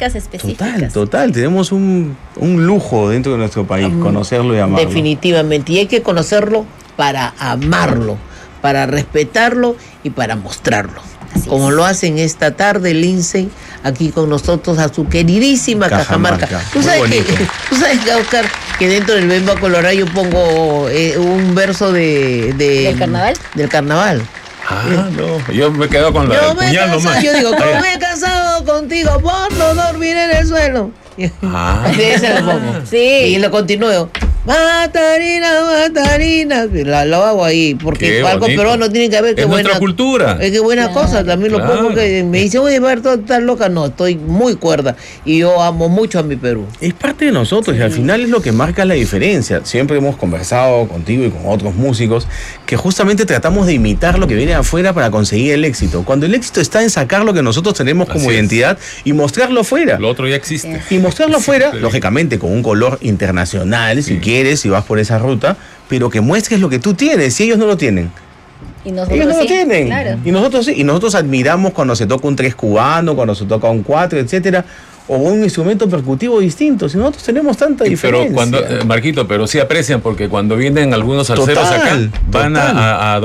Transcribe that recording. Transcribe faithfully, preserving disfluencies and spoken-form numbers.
técnicas específicas. Total, total. Tenemos un, un lujo dentro de nuestro país, um, conocerlo y amarlo. Definitivamente. Y hay que conocerlo para amarlo, para respetarlo y para mostrarlo. Así Como es. Lo hacen esta tarde, Lindsay, aquí con nosotros, a su queridísima Cajamarca. Cajamarca. ¿Tú sabes, que, ¿Tú sabes, Oscar, que dentro del Bemba Colorado yo pongo eh, un verso de, de... ¿Del carnaval? Del carnaval. Ah, no, yo me quedo con la yo del puñal nomás. Yo digo, como me he casado contigo por no dormir en el suelo. Ah. Ese lo pongo. Sí. Y lo continúo. Matarina, Matarina. La, lo hago ahí, porque Qué algo bonito. peruano tiene que ver. Es nuestra cultura. Es que buena Claro. cosa, también Claro. lo pongo. Que me dice, oye, Berto, estás loca. No, estoy muy cuerda. Y yo amo mucho a mi Perú. Es parte de nosotros, sí. Y al final es lo que marca la diferencia. Siempre hemos conversado contigo y con otros músicos que justamente tratamos de imitar lo que viene de afuera para conseguir el éxito. Cuando el éxito está en sacar lo que nosotros tenemos como Así identidad es. y mostrarlo afuera. Lo otro ya existe. Y mostrarlo afuera, Sí. lógicamente, con un color internacional, Sí. si quieres, si vas por esa ruta, pero que muestres lo que tú tienes, si ellos no lo tienen. Y nosotros Ellos no sí, lo tienen. Claro. Y nosotros sí. Y nosotros admiramos cuando se toca un tres cubano, cuando se toca un cuatro, etcétera, o un instrumento percutivo distinto. Si nosotros tenemos tanta diferencia. Pero cuando, eh, Marquito, pero sí aprecian porque cuando vienen algunos salseros Total, acá, van total. a, a